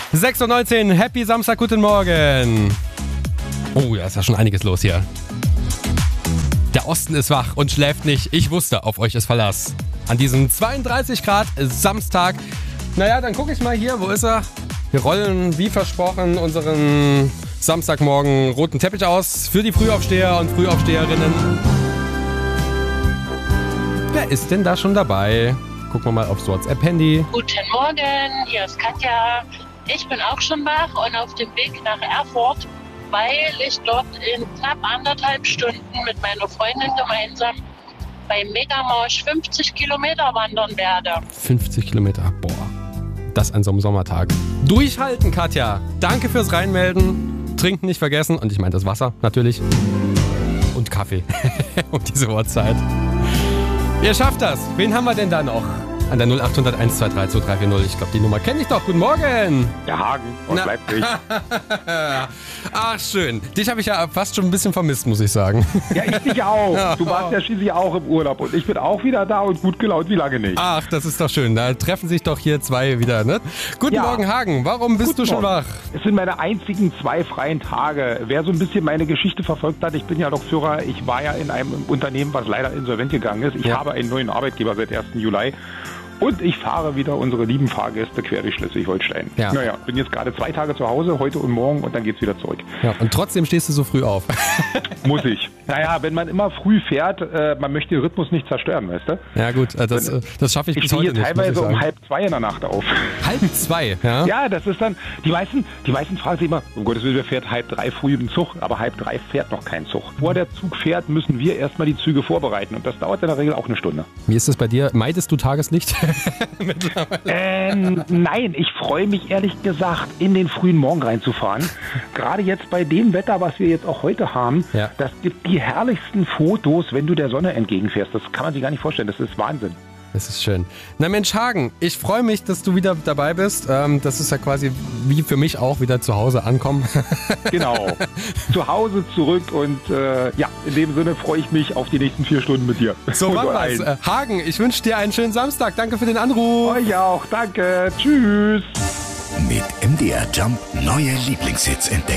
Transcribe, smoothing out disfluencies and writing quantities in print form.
6:19 Uhr, Happy Samstag, guten Morgen. Oh, ja, ist ja schon einiges los hier. Der Osten ist wach und schläft nicht. Ich wusste, auf euch ist Verlass. An diesem 32 Grad Samstag. Naja, dann gucke ich mal hier, wo ist er? Wir rollen, wie versprochen, unseren Samstagmorgen roten Teppich aus für die Frühaufsteher und Frühaufsteherinnen. Wer ist denn da schon dabei? Gucken wir mal aufs WhatsApp-Handy. Guten Morgen, hier ist Katja. Ich bin auch schon wach und auf dem Weg nach Erfurt, weil ich dort in knapp 1,5 Stunden mit meiner Freundin gemeinsam beim Megamarsch 50 Kilometer wandern werde. 50 Kilometer, boah. Das an so einem Sommertag. Durchhalten, Katja. Danke fürs Reinmelden. Trinken nicht vergessen. Und ich meine das Wasser, natürlich. Und Kaffee. Um diese Uhrzeit. Ihr schafft das. Wen haben wir denn da noch? An der 0800 123 2340. Ich glaube, die Nummer kenne ich doch. Guten Morgen. Der Hagen aus Leipzig. Ach, schön. Dich habe ich ja fast schon ein bisschen vermisst, muss ich sagen. Ja, ich dich auch. Du warst ja schließlich auch im Urlaub. Und ich bin auch wieder da und gut gelaunt, wie lange nicht. Ach, das ist doch schön. Da treffen sich doch hier zwei wieder, ne? Guten Morgen, Hagen. Warum bist du schon wach? Es sind meine einzigen 2 freien Tage. Wer so ein bisschen meine Geschichte verfolgt hat, ich bin ja Lokführer. Ich war ja in einem Unternehmen, was leider insolvent gegangen ist. Ich habe einen neuen Arbeitgeber seit 1. Juli. Und ich fahre wieder unsere lieben Fahrgäste quer durch Schleswig-Holstein. Ja. Naja, bin jetzt gerade 2 Tage zu Hause, heute und morgen, und dann geht's wieder zurück. Ja, und trotzdem stehst du so früh auf. Muss ich. Naja, wenn man immer früh fährt, man möchte den Rhythmus nicht zerstören, weißt du? Ja gut, das schaffe ich bis heute nicht. Ich stehe teilweise um 1:30 in der Nacht auf. 1:30, ja? Ja, das ist dann, die meisten fragen sich immer, um Gottes Willen, wer fährt 2:30 früh im Zug, aber 2:30 fährt noch kein Zug. Vor der Zug fährt, müssen wir erstmal die Züge vorbereiten, und das dauert in der Regel auch 1 Stunde. Wie ist das bei dir? Meidest du Tageslicht? Nein, ich freue mich ehrlich gesagt, in den frühen Morgen reinzufahren. Gerade jetzt bei dem Wetter, was wir jetzt auch heute haben, das gibt die herrlichsten Fotos, wenn du der Sonne entgegenfährst. Das kann man sich gar nicht vorstellen, das ist Wahnsinn. Das ist schön. Na Mensch, Hagen, ich freue mich, dass du wieder dabei bist. Das ist ja quasi wie für mich auch wieder zu Hause ankommen. Genau. Zu Hause zurück, und in dem Sinne freue ich mich auf die nächsten 4 Stunden mit dir. So machen wir's. Hagen, ich wünsche dir einen schönen Samstag. Danke für den Anruf. Euch auch. Danke. Tschüss. Mit MDR Jump neue Lieblingshits entdecken.